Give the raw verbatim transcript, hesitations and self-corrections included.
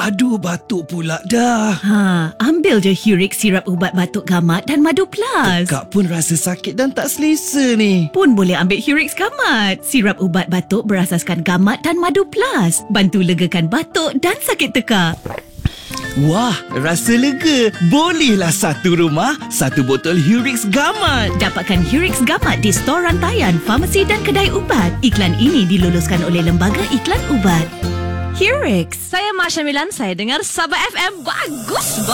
Aduh, batuk pula dah. Ha, ambil je Hurix sirap ubat batuk gamat dan Madu Plus. Kak pun rasa sakit dan tak selesa ni. Pun boleh ambil Hurix Gamat. Sirap ubat batuk berasaskan gamat dan Madu Plus. Bantu legakan batuk dan sakit tekak. Wah, rasa lega. Bolehlah satu rumah, satu botol Hurix Gamat. Dapatkan Hurix Gamat di stor rantaian, farmasi dan kedai ubat. Iklan ini diluluskan oleh Lembaga Iklan Ubat. Hurix. Saya Masya Milan, saya dengar Sabah F M. Bagus, bagus.